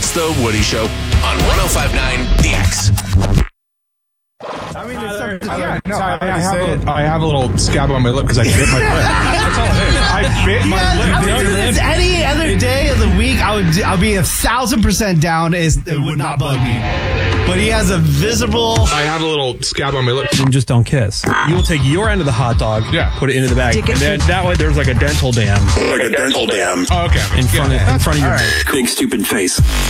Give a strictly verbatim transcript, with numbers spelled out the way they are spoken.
It's the Woody Show on one oh five point nine The X. I mean, it's something, I, yeah, no, I, I, I, I have a, I have a little scab on my lip because I bit my lip. That's all it is. I bit my Yeah, lip. I mean, The other if it's lip. any other day of the week, I would I'll be a thousand percent down. Is it would not bug me, but he has a visible. I have a little scab on my lip. Then just don't kiss. You will take your end of the hot dog, Yeah. put it into the bag, and then that way there's like a dental dam Like a dental dam. Oh, okay. in front of, in front of your Big stupid face.